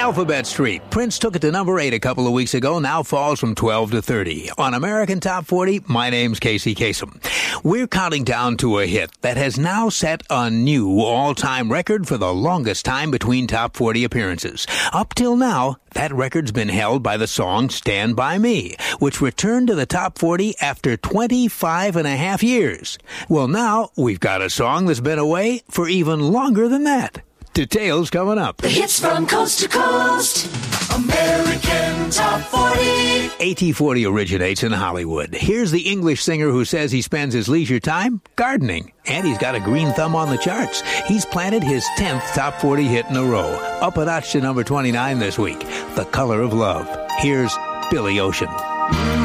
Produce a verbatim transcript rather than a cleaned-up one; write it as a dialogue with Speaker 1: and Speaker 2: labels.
Speaker 1: Alphabet Street. Prince took it to number eight a couple of weeks ago, now falls from twelve to thirty. On American Top forty, my name's Casey Kasem. We're counting down to a hit that has now set a new all-time record for the longest time between Top forty appearances. Up till now, that record's been held by the song Stand By Me, which returned to the Top forty after twenty-five and a half years. Well, now we've got a song that's been away for even longer than that. Details coming up.
Speaker 2: The hits from coast to coast. American Top forty.
Speaker 1: A T forty originates in Hollywood. Here's the English singer who says he spends his leisure time gardening. And he's got a green thumb on the charts. He's planted his tenth Top forty hit in a row. Up a notch to number twenty-nine this week. The Color of Love. Here's Billy Ocean.